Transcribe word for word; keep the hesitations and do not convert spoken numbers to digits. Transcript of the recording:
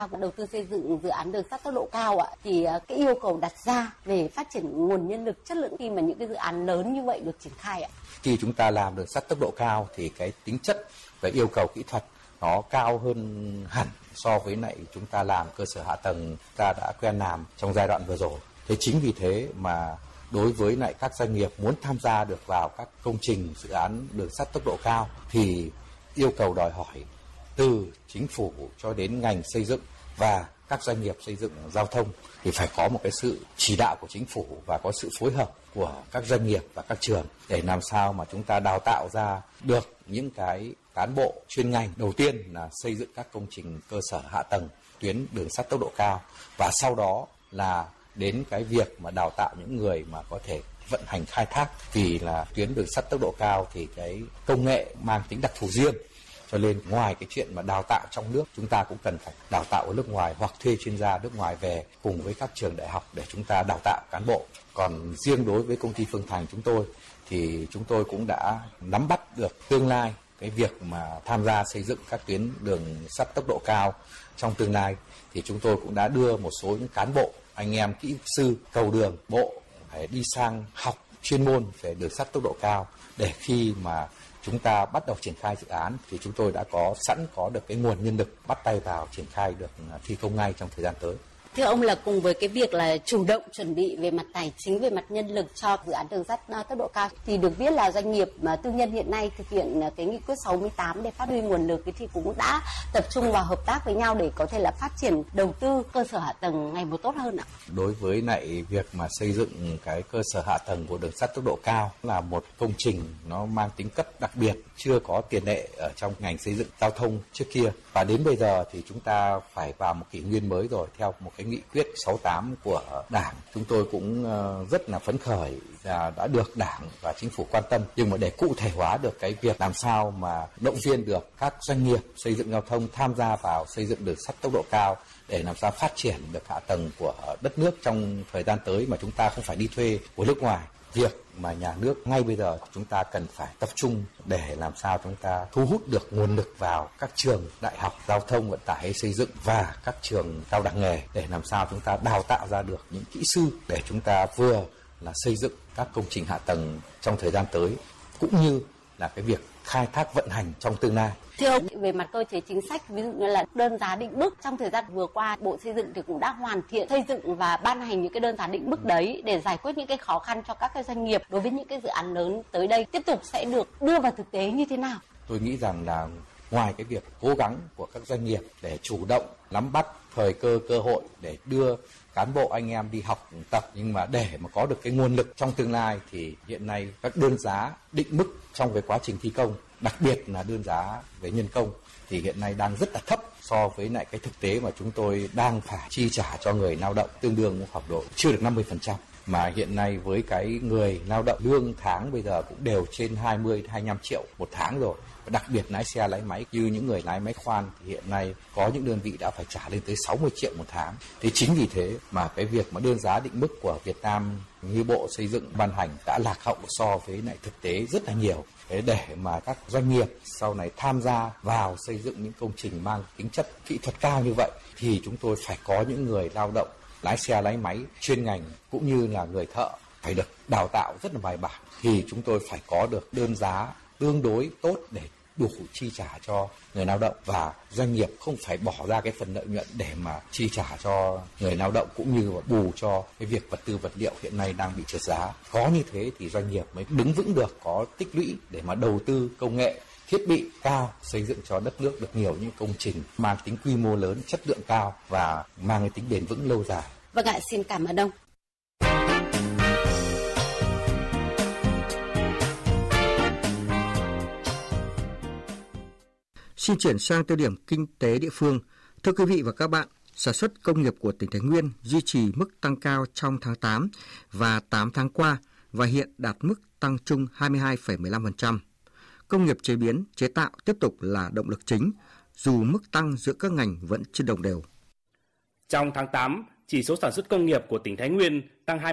Đầu tư xây dựng dự án đường sắt tốc độ cao ạ, thì cái yêu cầu đặt ra về phát triển nguồn nhân lực chất lượng khi mà những cái dự án lớn như vậy được triển khai ạ. Khi chúng ta làm đường sắt tốc độ cao thì cái tính chất và yêu cầu kỹ thuật nó cao hơn hẳn so với lại chúng ta làm cơ sở hạ tầng ta đã quen làm trong giai đoạn vừa rồi. Thế chính vì thế mà đối với lại các doanh nghiệp muốn tham gia được vào các công trình dự án đường sắt tốc độ cao thì yêu cầu đòi hỏi từ chính phủ cho đến ngành xây dựng và các doanh nghiệp xây dựng giao thông thì phải có một cái sự chỉ đạo của chính phủ và có sự phối hợp của các doanh nghiệp và các trường để làm sao mà chúng ta đào tạo ra được những cái cán bộ chuyên ngành. Đầu tiên là xây dựng các công trình cơ sở hạ tầng tuyến đường sắt tốc độ cao và sau đó là đến cái việc mà đào tạo những người mà có thể vận hành khai thác, vì là tuyến đường sắt tốc độ cao thì cái công nghệ mang tính đặc thù riêng. Cho nên ngoài cái chuyện mà đào tạo trong nước, chúng ta cũng cần phải đào tạo ở nước ngoài hoặc thuê chuyên gia nước ngoài về cùng với các trường đại học để chúng ta đào tạo cán bộ. Còn riêng đối với công ty Phương Thành chúng tôi thì chúng tôi cũng đã nắm bắt được tương lai cái việc mà tham gia xây dựng các tuyến đường sắt tốc độ cao trong tương lai, thì chúng tôi cũng đã đưa một số những cán bộ, anh em kỹ sư cầu đường bộ phải đi sang học chuyên môn về đường sắt tốc độ cao để khi mà chúng ta bắt đầu triển khai dự án thì chúng tôi đã có sẵn có được cái nguồn nhân lực bắt tay vào triển khai được thi công ngay trong thời gian tới. Thưa ông, là cùng với cái việc là chủ động chuẩn bị về mặt tài chính, về mặt nhân lực cho dự án đường sắt tốc độ cao thì được biết là doanh nghiệp mà tư nhân hiện nay thực hiện cái nghị quyết sáu mươi tám để phát huy nguồn lực thì cũng đã tập trung vào hợp tác với nhau để có thể là phát triển đầu tư cơ sở hạ tầng ngày một tốt hơn ạ. Đối với lại việc mà xây dựng cái cơ sở hạ tầng của đường sắt tốc độ cao là một công trình nó mang tính cấp đặc biệt, chưa có tiền lệ ở trong ngành xây dựng giao thông trước kia, và đến bây giờ thì chúng ta phải vào một kỷ nguyên mới rồi theo một cái nghị quyết sáu mươi tám của Đảng. Chúng tôi cũng rất là phấn khởi là đã được Đảng và Chính phủ quan tâm, nhưng mà để cụ thể hóa được cái việc làm sao mà động viên được các doanh nghiệp xây dựng giao thông tham gia vào xây dựng đường sắt tốc độ cao để làm sao phát triển được hạ tầng của đất nước trong thời gian tới mà chúng ta không phải đi thuê của nước ngoài. Việc mà nhà nước ngay bây giờ chúng ta cần phải tập trung để làm sao chúng ta thu hút được nguồn lực vào các trường đại học giao thông vận tải hay xây dựng và các trường cao đẳng nghề để làm sao chúng ta đào tạo ra được những kỹ sư để chúng ta vừa là xây dựng các công trình hạ tầng trong thời gian tới cũng như là cái việc khai thác vận hành trong tương lai. Thưa ông, về mặt cơ chế chính sách, ví dụ như là đơn giá định mức, trong thời gian vừa qua Bộ Xây dựng thì cũng đã hoàn thiện xây dựng và ban hành những cái đơn giá định mức đấy để giải quyết những cái khó khăn cho các cái doanh nghiệp đối với những cái dự án lớn tới đây tiếp tục sẽ được đưa vào thực tế như thế nào? Tôi nghĩ rằng là ngoài cái việc cố gắng của các doanh nghiệp để chủ động nắm bắt thời cơ cơ hội để đưa cán bộ anh em đi học tập, nhưng mà để mà có được cái nguồn lực trong tương lai thì hiện nay các đơn giá định mức trong cái quá trình thi công, đặc biệt là đơn giá về nhân công thì hiện nay đang rất là thấp so với lại cái thực tế mà chúng tôi đang phải chi trả cho người lao động, tương đương khoảng độ chưa được năm mươi phần trăm. Mà hiện nay với cái người lao động lương tháng bây giờ cũng đều trên hai mươi đến hai mươi lăm triệu một tháng rồi. Đặc biệt lái xe lái máy như những người lái máy khoan thì hiện nay có những đơn vị đã phải trả lên tới sáu mươi triệu một tháng. Thế chính vì thế mà cái việc mà đơn giá định mức của Việt Nam như Bộ Xây dựng ban hành đã lạc hậu so với lại thực tế rất là nhiều. Thế để mà các doanh nghiệp sau này tham gia vào xây dựng những công trình mang tính chất kỹ thuật cao như vậy thì chúng tôi phải có những người lao động lái xe lái máy chuyên ngành cũng như là người thợ phải được đào tạo rất là bài bản, thì chúng tôi phải có được đơn giá tương đối tốt để đủ chi trả cho người lao động và doanh nghiệp không phải bỏ ra cái phần lợi nhuận để mà chi trả cho người lao động cũng như là bù cho cái việc vật tư vật liệu hiện nay đang bị trượt giá. Có như thế thì doanh nghiệp mới đứng vững được, có tích lũy để mà đầu tư công nghệ thiết bị cao, xây dựng cho đất nước được nhiều những công trình mang tính quy mô lớn, chất lượng cao và mang cái tính bền vững lâu dài. Vâng ạ, xin cảm ơn ông. Xin chuyển sang tiêu điểm kinh tế địa phương. Thưa quý vị và các bạn, sản xuất công nghiệp của tỉnh Thái Nguyên duy trì mức tăng cao trong tháng tám và tám tháng qua và hiện đạt mức tăng chung hai mươi hai phẩy mười lăm phần trăm. Công nghiệp chế biến, chế tạo tiếp tục là động lực chính, dù mức tăng giữa các ngành vẫn chưa đồng đều. Trong tháng tám, chỉ số sản xuất công nghiệp của tỉnh Thái Nguyên tăng hai